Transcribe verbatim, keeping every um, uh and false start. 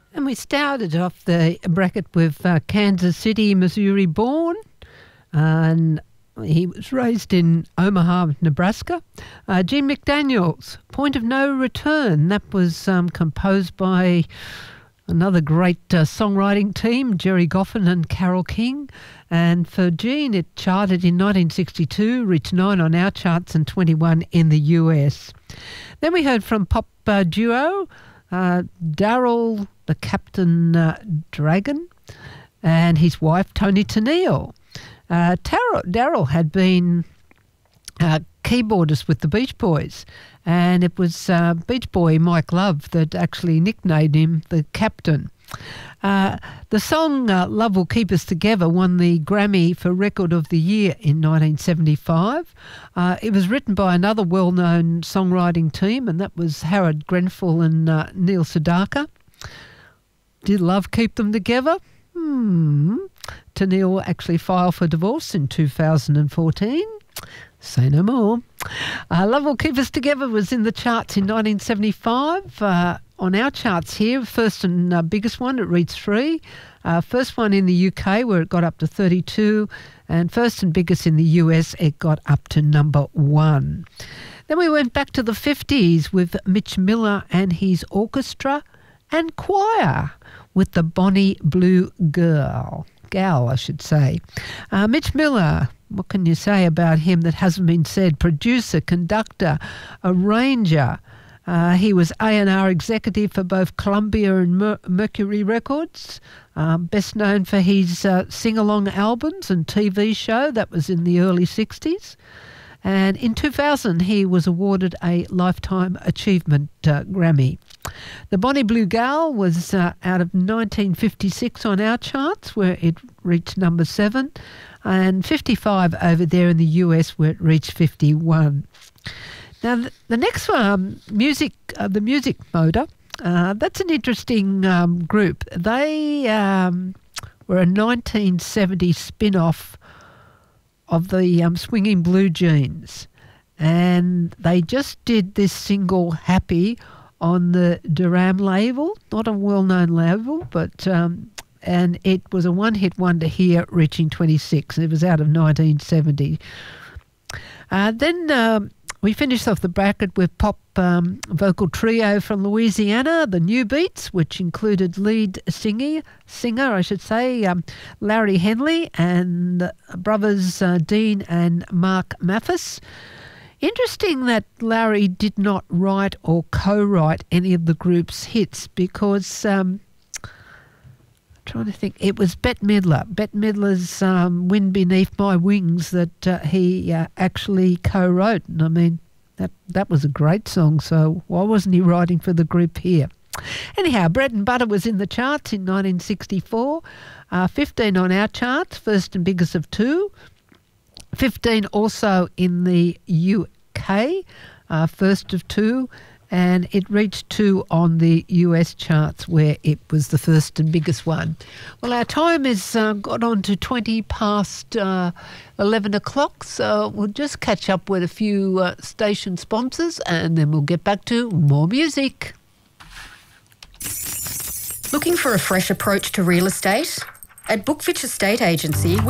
And we started off the bracket with uh, Kansas City, Missouri born, and he was raised in Omaha, Nebraska. Uh, Gene McDaniel's Point of No Return. That was um, composed by another great uh, songwriting team, Jerry Goffin and Carole King. And for Gene, it charted in nineteen sixty-two, reached nine on our charts and twenty-one in the U S. Then we heard from pop uh, duo uh, Darryl the Captain uh, Dragon and his wife Toni Tennille. Uh, Darryl had been uh, keyboardist with the Beach Boys, and it was uh, Beach Boy Mike Love that actually nicknamed him the Captain. Uh, the song uh, Love Will Keep Us Together won the Grammy for Record of the Year in nineteen seventy-five. Uh, it was written by another well-known songwriting team, and that was Howard Grenfell and uh, Neil Sedaka. Did Love keep them together? Hmm. Tennille actually filed for divorce in two thousand fourteen. Say no more. Uh, Love Will Keep Us Together was in the charts in nineteen seventy-five. Uh, on our charts here, first and uh, biggest one, it reached three. Uh, first one in the U K, where it got up to thirty-two. And first and biggest in the U S, it got up to number one. Then we went back to the fifties with Mitch Miller and his orchestra and choir with the Bonnie Blue Girl. Gal, I should say. Uh, Mitch Miller, what can you say about him that hasn't been said? Producer, conductor, arranger. Uh, he was A and R executive for both Columbia and Mer- Mercury Records. Um, best known for his uh, sing-along albums and T V show. That was in the early sixties. And in two thousand, he was awarded a Lifetime Achievement uh, Grammy. The Bonnie Blue Gal was uh, out of nineteen fifty-six on our charts, where it reached number seven, and fifty-five over there in the U S, where it reached fifty-one. Now, the, the next one, um, music, uh, the Music Motor, uh, that's an interesting um, group. They um, were a nineteen seventy spin-off of the um, Swinging Blue Jeans, and they just did this single Happy on the Duram label, not a well-known label, but um, and it was a one-hit wonder here, reaching twenty-six. It was out of nineteen seventy. Uh, then um, we finished off the bracket with pop um, vocal trio from Louisiana, the New Beats, which included lead singer, singer I should say, um, Larry Henley, and brothers uh, Dean and Mark Mathis. Interesting that Larry did not write or co-write any of the group's hits because, um, I'm trying to think, it was Bette Midler. Bette Midler's um, Wind Beneath My Wings that uh, he uh, actually co-wrote. And I mean, that, that was a great song, so why wasn't he writing for the group here? Anyhow, Bread and Butter was in the charts in nineteen sixty-four, uh, fifteen on our charts, first and biggest of two. fifteen also in the U K, uh, first of two, and it reached two on the U S charts where it was the first and biggest one. Well, our time has uh, got on to twenty past uh, eleven o'clock, so we'll just catch up with a few uh, station sponsors and then we'll get back to more music. Looking for a fresh approach to real estate? At Bookfitch Estate Agency,